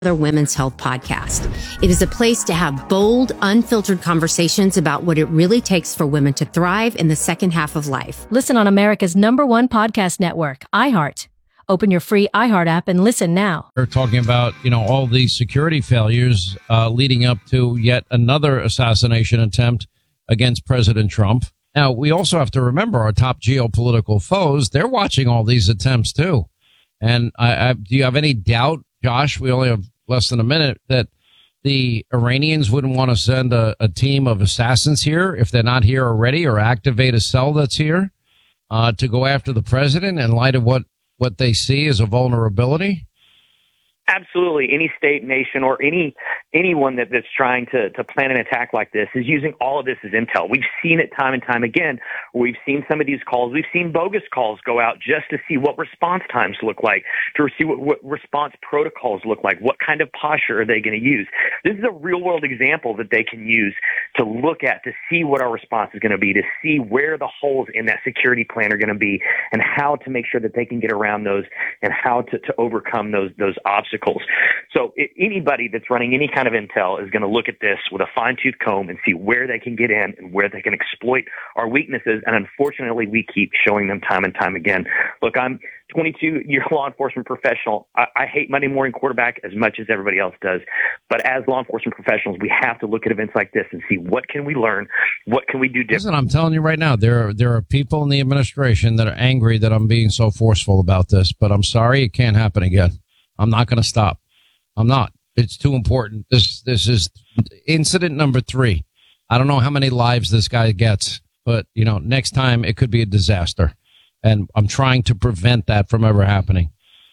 Other Women's Health podcast. It is a place to have bold, unfiltered conversations about what it really takes for women to thrive in the second half of life. Listen on America's #1 podcast network, iHeart. Open your free iHeart app and listen now. We're talking about, all these security failures leading up to yet another assassination attempt against President Trump. Now, we also have to remember our top geopolitical foes. They're watching all these attempts, too. And do you have any doubt, Josh, we only have less than a minute, that the Iranians wouldn't want to send a team of assassins here if they're not here already, or activate a cell that's here to go after the president in light of what they see as a vulnerability? Absolutely. Any state, nation, or anyone that's trying to plan an attack like this is using all of this as intel. We've seen it time and time again. We've seen some of these calls. We've seen bogus calls go out just to see what response times look like, to see what response protocols look like, what kind of posture are they going to use. This is a real-world example that they can use to look at, to see what our response is going to be, to see where the holes in that security plan are going to be, and how to make sure that they can get around those, and how to overcome those obstacles. So anybody that's running any kind of intel is going to look at this with a fine-tooth comb and see where they can get in and where they can exploit our weaknesses. And unfortunately, we keep showing them time and time again. Look, I'm 22-year law enforcement professional. I hate Monday morning quarterback as much as everybody else does. But as law enforcement professionals, we have to look at events like this and see what can we learn, what can we do different. Listen, I'm telling you right now, there are people in the administration that are angry that I'm being so forceful about this. But I'm sorry, it can't happen again. I'm not going to stop. I'm not. It's too important. This is incident number 3. I don't know how many lives this guy gets, but, next time it could be a disaster. And I'm trying to prevent that from ever happening.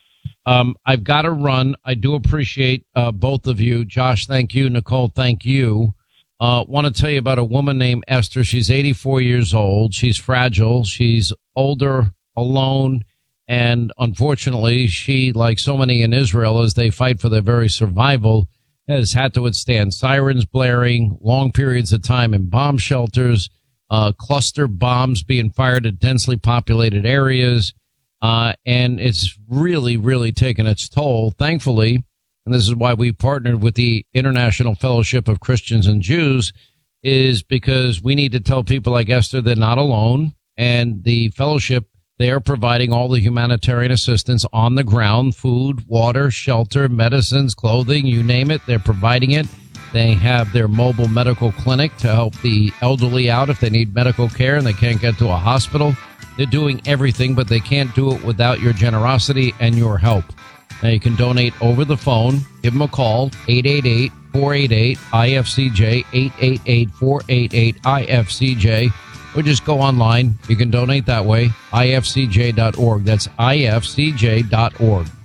I've got to run. I do appreciate both of you. Josh, thank you. Nicole, thank you. Want to tell you about a woman named Esther. She's 84 years old. She's fragile. She's older, alone. And unfortunately, she, like so many in Israel, as they fight for their very survival, has had to withstand sirens blaring, long periods of time in bomb shelters, cluster bombs being fired at densely populated areas. And it's really, really taken its toll. Thankfully, and this is why we partnered with the International Fellowship of Christians and Jews, is because we need to tell people like Esther they're not alone. And the fellowship, they are providing all the humanitarian assistance on the ground: food, water, shelter, medicines, clothing, you name it. They're providing it. They have their mobile medical clinic to help the elderly out if they need medical care and they can't get to a hospital. They're doing everything, but they can't do it without your generosity and your help. Now, you can donate over the phone. Give them a call, 888-488-IFCJ, 888-488-IFCJ. Or just go online. You can donate that way, ifcj.org. That's ifcj.org.